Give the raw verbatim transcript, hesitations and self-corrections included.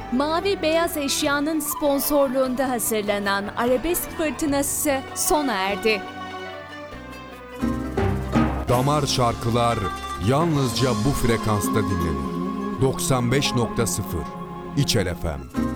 Mavi Beyaz Eşya'nın sponsorluğunda hazırlanan Arabesk Fırtınası sona erdi. Damar şarkılar yalnızca bu frekansta dinlenir. doksan beş nokta sıfır İçel F M